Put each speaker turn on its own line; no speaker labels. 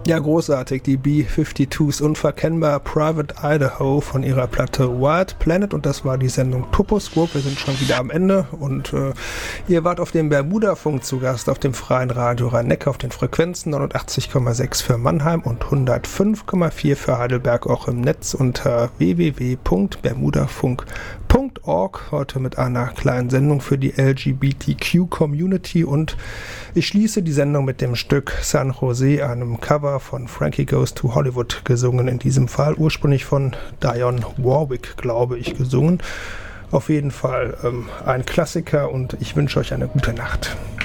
Ja, großartig. Die B-52s, unverkennbar Private Idaho von ihrer Platte Wild Planet, und das war die Sendung Toposkop. Wir sind schon wieder am Ende und ihr wart auf dem Bermuda-Funk zu Gast, auf dem freien Radio Rhein-Neckar auf den Frequenzen 89,6 für Mannheim und 105,4 für Heidelberg, auch im Netz unter www.bermudafunk.org. Heute mit einer kleinen Sendung für die LGBTQ-Community, und ich schließe die Sendung mit dem Stück San Jose, einem Cover von Frankie Goes to Hollywood, gesungen in diesem Fall, ursprünglich von Dionne Warwick, glaube ich, gesungen. Auf jeden Fall ein Klassiker, und ich wünsche euch eine gute Nacht.